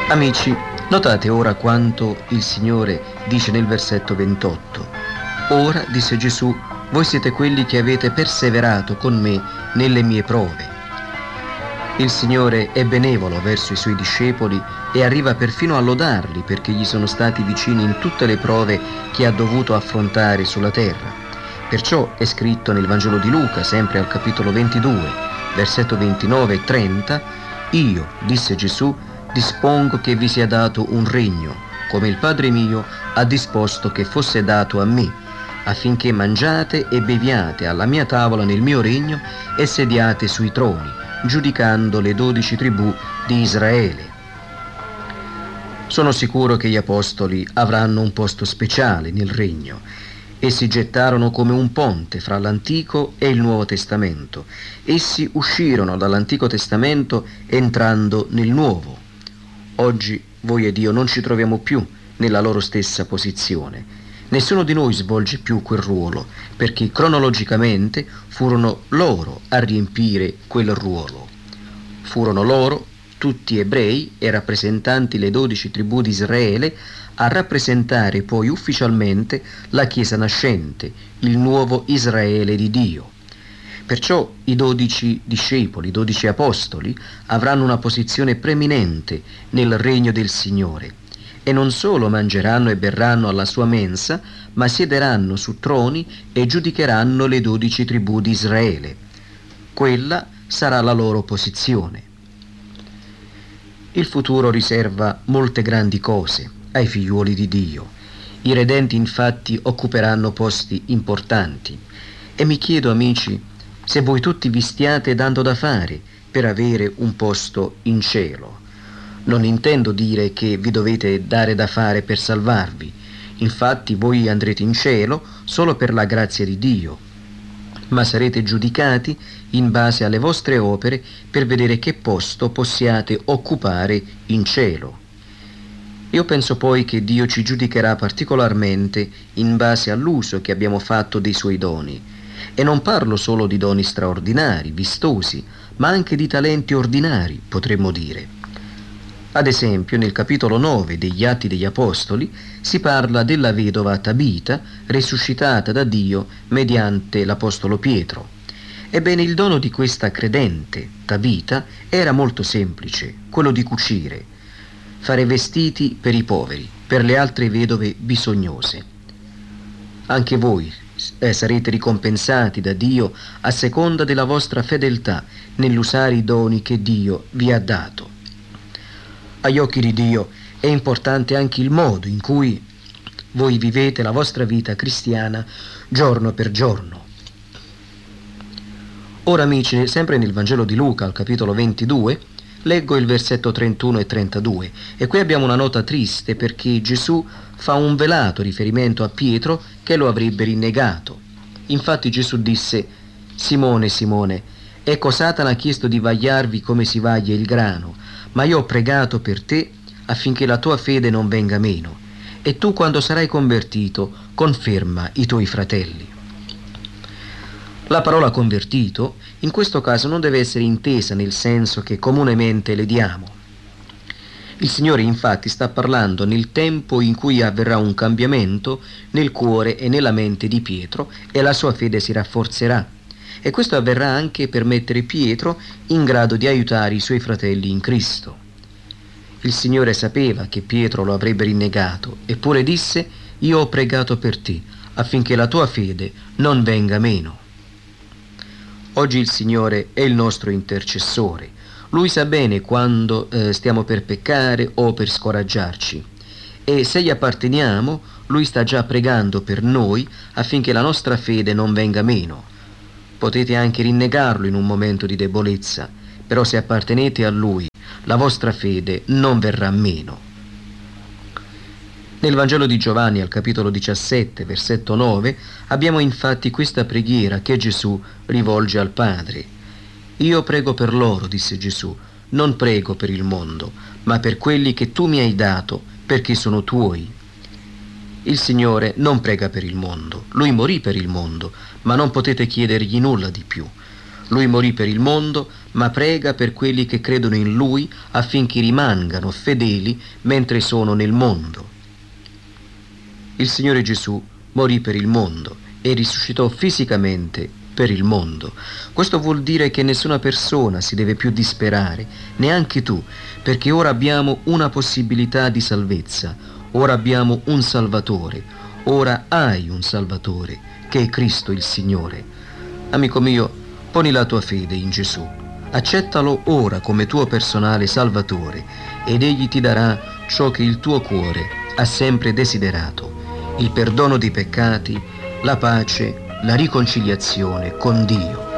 Amici, notate ora quanto il Signore dice nel versetto 28. Ora, disse Gesù, voi siete quelli che avete perseverato con me nelle mie prove. Il Signore è benevolo verso i Suoi discepoli e arriva perfino a lodarli perché gli sono stati vicini in tutte le prove che ha dovuto affrontare sulla terra. Perciò è scritto nel Vangelo di Luca, sempre al capitolo 22, versetto 29 e 30, io, disse Gesù, dispongo che vi sia dato un regno, come il Padre mio ha disposto che fosse dato a me, affinché mangiate e beviate alla mia tavola nel mio regno e sediate sui troni, giudicando le 12 tribù di Israele. Sono sicuro che gli apostoli avranno un posto speciale nel regno. Essi gettarono come un ponte fra l'Antico e il Nuovo Testamento. Essi uscirono dall'Antico Testamento entrando nel Nuovo. Oggi voi ed io non ci troviamo più nella loro stessa posizione. Nessuno di noi svolge più quel ruolo, perché cronologicamente furono loro a riempire quel ruolo. Furono loro, tutti ebrei e rappresentanti le 12 tribù di Israele, a rappresentare poi ufficialmente la Chiesa nascente, il nuovo Israele di Dio. Perciò i 12 discepoli, i 12 apostoli, avranno una posizione preeminente nel regno del Signore. E non solo mangeranno e berranno alla sua mensa, ma siederanno su troni e giudicheranno le 12 tribù di Israele. Quella sarà la loro posizione. Il futuro riserva molte grandi cose ai figliuoli di Dio. I redenti infatti occuperanno posti importanti. E mi chiedo, amici, se voi tutti vi stiate dando da fare per avere un posto in cielo. Non intendo dire che vi dovete dare da fare per salvarvi. Infatti voi andrete in cielo solo per la grazia di Dio, ma sarete giudicati in base alle vostre opere per vedere che posto possiate occupare in cielo. Io penso poi che Dio ci giudicherà particolarmente in base all'uso che abbiamo fatto dei Suoi doni. E non parlo solo di doni straordinari, vistosi, ma anche di talenti ordinari, potremmo dire. Ad esempio, nel capitolo 9 degli Atti degli Apostoli si parla della vedova Tabita, risuscitata da Dio mediante l'Apostolo Pietro. Ebbene, il dono di questa credente, Tabita, era molto semplice, quello di cucire, fare vestiti per i poveri, per le altre vedove bisognose. Anche voi sarete ricompensati da Dio a seconda della vostra fedeltà nell'usare i doni che Dio vi ha dato. Agli occhi di Dio è importante anche il modo in cui voi vivete la vostra vita cristiana giorno per giorno. Ora, amici, sempre nel Vangelo di Luca, al capitolo 22, leggo il versetto 31 e 32, e qui abbiamo una nota triste perché Gesù fa un velato riferimento a Pietro che lo avrebbe rinnegato. Infatti Gesù disse: Simone, Simone, ecco Satana ha chiesto di vagliarvi come si vaglia il grano, ma io ho pregato per te affinché la tua fede non venga meno, e tu quando sarai convertito conferma i tuoi fratelli. La parola convertito in questo caso non deve essere intesa nel senso che comunemente le diamo. Il Signore infatti sta parlando nel tempo in cui avverrà un cambiamento nel cuore e nella mente di Pietro e la sua fede si rafforzerà. E questo avverrà anche per mettere Pietro in grado di aiutare i suoi fratelli in Cristo. Il Signore sapeva che Pietro lo avrebbe rinnegato, eppure disse: io ho pregato per te, affinché la tua fede non venga meno. Oggi il Signore è il nostro intercessore. Lui sa bene quando stiamo per peccare o per scoraggiarci. E se gli apparteniamo, Lui sta già pregando per noi affinché la nostra fede non venga meno. Potete anche rinnegarlo in un momento di debolezza, però se appartenete a Lui, la vostra fede non verrà meno. Nel Vangelo di Giovanni, al capitolo 17, versetto 9, abbiamo infatti questa preghiera che Gesù rivolge al Padre. Io prego per loro, disse Gesù, non prego per il mondo, ma per quelli che tu mi hai dato, perché sono tuoi. Il Signore non prega per il mondo, Lui morì per il mondo, ma non potete chiedergli nulla di più. Lui morì per il mondo, ma prega per quelli che credono in Lui affinché rimangano fedeli mentre sono nel mondo. Il Signore Gesù morì per il mondo e risuscitò fisicamente per il mondo. Questo vuol dire che nessuna persona si deve più disperare, neanche tu, perché ora abbiamo una possibilità di salvezza, ora abbiamo un Salvatore, ora hai un Salvatore, che è Cristo il Signore. Amico mio, poni la tua fede in Gesù, accettalo ora come tuo personale Salvatore ed Egli ti darà ciò che il tuo cuore ha sempre desiderato, il perdono dei peccati, la pace, la riconciliazione con Dio.